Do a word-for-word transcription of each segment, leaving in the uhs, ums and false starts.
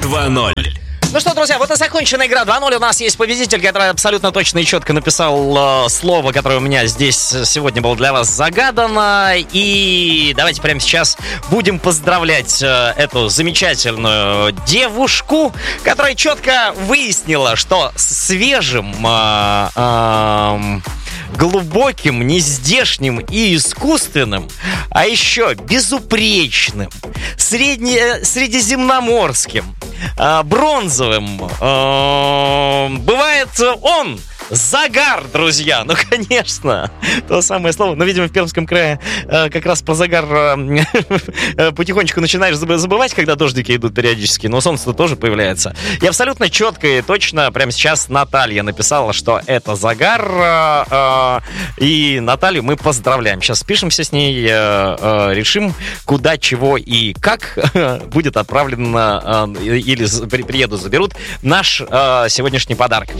два ноль. Ну что, друзья, вот и закончена игра два ноль. У нас есть победитель, который абсолютно точно и четко написал э, слово, которое у меня здесь сегодня было для вас загадано. И давайте прямо сейчас будем поздравлять э, эту замечательную девушку, которая четко выяснила, что свежим, э, э, глубоким, нездешним и искусственным, а еще безупречным, средне, средиземноморским, э, бронзовым э, бывает он. Загар, друзья, ну, конечно, то самое слово. Но, видимо, в Пермском крае э, как раз про загар э, потихонечку начинаешь забывать, когда дождики идут периодически, но солнце тоже появляется. И абсолютно четко и точно прямо сейчас Наталья написала, что это загар, э, э, и Наталью мы поздравляем. Сейчас спишемся с ней, э, э, решим, куда, чего и как будет отправлено э, или приеду, заберут наш э, сегодняшний подарок.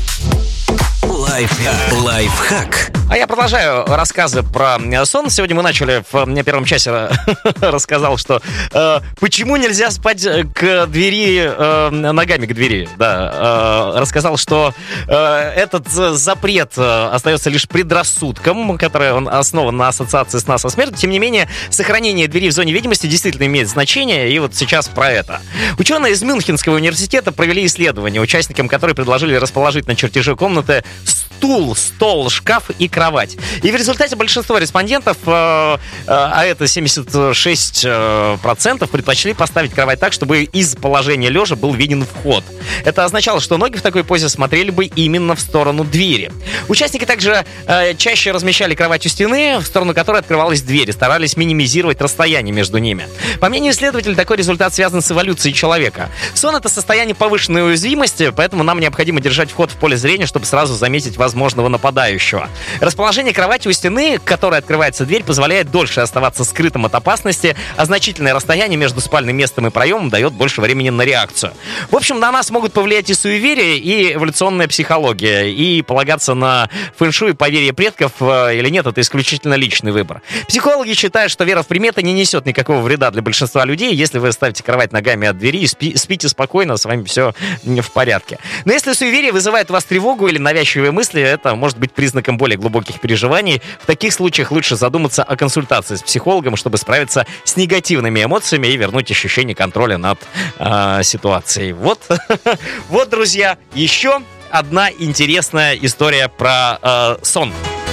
Лайфхак. Лайфхак. А я продолжаю рассказы про сон. Сегодня мы начали в первом часе рассказал, что э, почему нельзя спать к двери, э, ногами к двери. Да, э, рассказал, что э, этот запрет остается лишь предрассудком, который он основан на ассоциации сна со смертью. Тем не менее, сохранение двери в зоне видимости действительно имеет значение. И вот сейчас про это. Ученые из Мюнхенского университета провели исследование, участникам которой предложили расположить на чертеже комнаты стул, стол, шкаф и кровать. И в результате большинство респондентов, э, э, а это семьдесят шесть процентов, предпочли поставить кровать так, чтобы из положения лежа был виден вход. Это означало, что ноги в такой позе смотрели бы именно в сторону двери. Участники также э, чаще размещали кровать у стены, в сторону которой открывалась дверь, и старались минимизировать расстояние между ними. По мнению исследователей, такой результат связан с эволюцией человека. Сон — это состояние повышенной уязвимости, поэтому нам необходимо держать вход в поле зрения, чтобы сразу заметить возможного нападающего. Расположение кровати у стены, к которой открывается дверь, позволяет дольше оставаться скрытым от опасности, а значительное расстояние между спальным местом и проемом дает больше времени на реакцию. В общем, на нас могут повлиять и суеверия, и эволюционная психология, и полагаться на фэншуй и поверье предков или нет, это исключительно личный выбор. Психологи считают, что вера в приметы не несет никакого вреда для большинства людей. Если вы ставите кровать ногами от двери, спи, спите спокойно, с вами все в порядке. Но если суеверие вызывает у вас тревогу или навязчивые мысли, это может быть признаком более глубоких переживаний. В таких случаях лучше задуматься о консультации с психологом, чтобы справиться с негативными эмоциями и вернуть ощущение контроля над э, ситуацией. Вот, вот, друзья, еще одна интересная история про э, сон.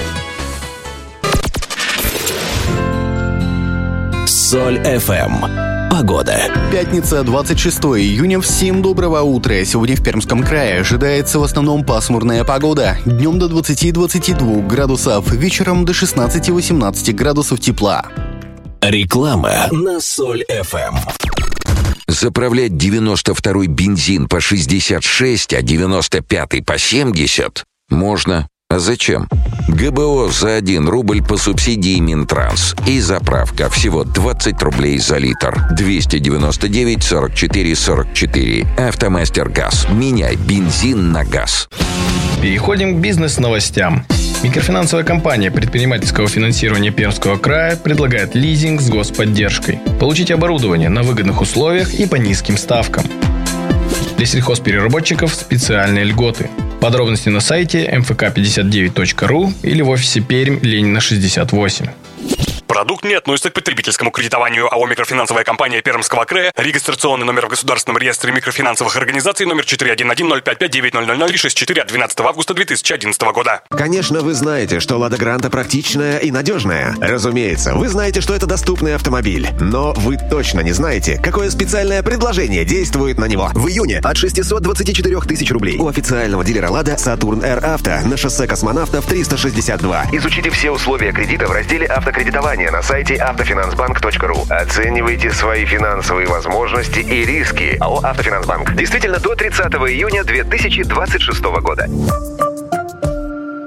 Соль эф эм. Погода. Пятница, двадцать шестого июня. Всем доброго утра. Сегодня в Пермском крае ожидается в основном пасмурная погода. Днем до двадцати-двадцати двух градусов, вечером до шестнадцати-восемнадцати градусов тепла. Реклама на Соль эф эм. Заправлять девяносто второй бензин по шестьдесят шесть, а девяносто пятый по семьдесят можно. А зачем? ГБО за один рубль по субсидии Минтранс. И заправка всего двадцать рублей за литр. двести девяносто девять сорок четыре сорок четыре. Автомастер Газ. Меняй бензин на газ. Переходим к бизнес-новостям. Микрофинансовая компания предпринимательского финансирования Пермского края предлагает лизинг с господдержкой. Получите оборудование на выгодных условиях и по низким ставкам. Для сельхозпереработчиков специальные льготы. Подробности на сайте эм эф ка пятьдесят девять точка ру или в офисе Пермь, Ленина, шестьдесят восемь. Продукт не относится к потребительскому кредитованию АО «Микрофинансовая компания Пермского края». Регистрационный номер в Государственном реестре микрофинансовых организаций номер четыре один один ноль пять пять девять ноль ноль ноль три шесть четыре от двенадцатого августа две тысячи одиннадцатого года. Конечно, вы знаете, что «Лада Гранта» практичная и надежная. Разумеется, вы знаете, что это доступный автомобиль. Но вы точно не знаете, какое специальное предложение действует на него. В июне от шестисот двадцати четырёх тысяч рублей у официального дилера «Лада» «Сатурн Р Авто» на шоссе Космонавтов триста шестьдесят два. Изучите все условия кредита в разделе «Автокредитование» на сайте автофинансбанк точка ру. Оценивайте свои финансовые возможности и риски. АО «Автофинансбанк». Действительно до тридцатого июня две тысячи двадцать шестого года.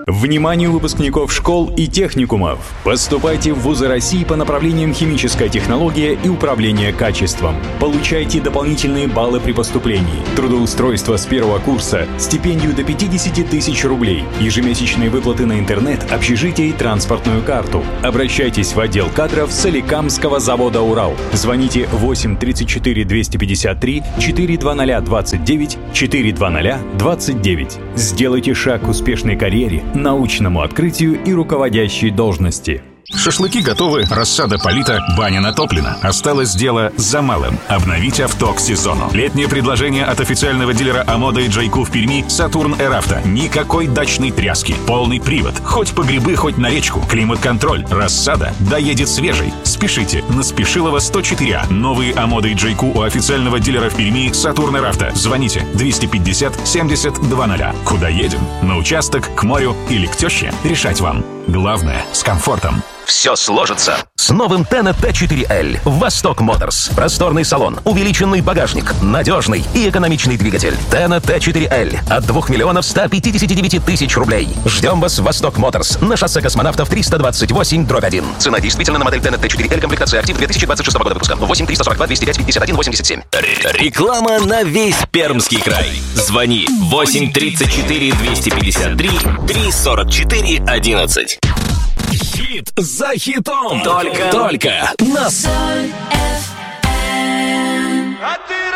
Вниманию выпускников школ и техникумов! Поступайте в вузы России по направлениям химическая технология и управление качеством. Получайте дополнительные баллы при поступлении, трудоустройство с первого курса, стипендию до пятьдесят тысяч рублей, ежемесячные выплаты на интернет, общежитие и транспортную карту. Обращайтесь в отдел кадров Соликамского завода «Урал». Звоните восемь тридцать четыре двести пятьдесят три четыреста двадцать двадцать девять четыреста двадцать двадцать девять. Сделайте шаг к успешной карьере, научному открытию и руководящей должности. Шашлыки готовы, рассада полита, баня натоплена. Осталось дело за малым – обновить авто к сезону. Летнее предложение от официального дилера Амода и Джайку в Перми «Сатурн Эравто». Никакой дачной тряски, полный привод, хоть по грибы, хоть на речку. Климат-контроль, рассада, доедет свежий. Спешите, на Спешилова сто четыре А. Новые Амода и Джайку у официального дилера в Перми «Сатурн Эравто». Звоните двести пятьдесят семьдесят двадцать. Куда едем? На участок, к морю или к теще? Решать вам. Главное – с комфортом. Все сложится с новым Тена Т четыре Л. Восток Моторс. Просторный салон, увеличенный багажник, надежный и экономичный двигатель. Тена Т четыре Л от двух миллионов ста пятидесяти девяти тысяч рублей. Ждем вас в Восток Моторс на шоссе Космонавтов триста двадцать восемь дробь один. Цена действительно на модель Тена Т четыре Л, комплектация «Актив» две тысячи двадцать шестого года выпуска. восемь триста сорок два двести пять пятьдесят один восемьдесят семь. Реклама на весь Пермский край. Звони восемь тридцать четыре двести пятьдесят три триста сорок четыре одиннадцать. Хит за хитом. Только, только на Соль эф эм.